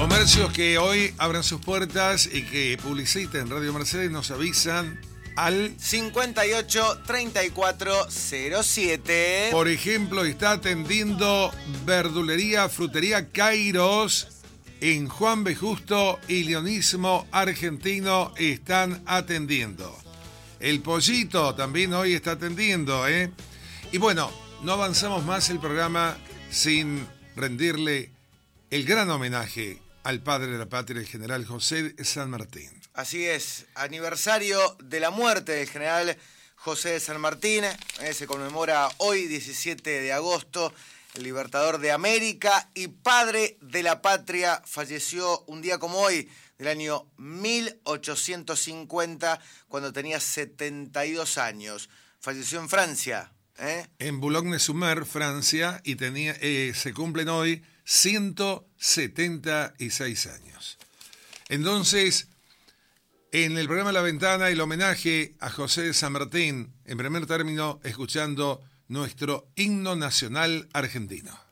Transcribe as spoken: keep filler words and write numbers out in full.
Comercios que hoy abran sus puertas y que publiciten Radio Mercedes nos avisan al cincuenta y ocho, treinta y cuatro, cero siete. Por ejemplo, está atendiendo Verdulería, Frutería Kairos en Juan B. Justo y Leonismo Argentino están atendiendo. El Pollito también hoy está atendiendo, ¿eh? Y bueno, no avanzamos más el programa sin rendirle el gran homenaje al padre de la patria, el general José de San Martín. Así es, aniversario de la muerte del general José de San Martín. Eh, se conmemora hoy, diecisiete de agosto, el libertador de América y padre de la patria. Falleció un día como hoy, del año mil ochocientos cincuenta, cuando tenía setenta y dos años. Falleció en Francia. ¿eh? En Boulogne-sur-Mer, Francia, y tenía, eh, se cumplen hoy ciento setenta y seis años. Entonces, en el programa La Ventana, el homenaje a José de San Martín, en primer término, escuchando nuestro himno nacional argentino.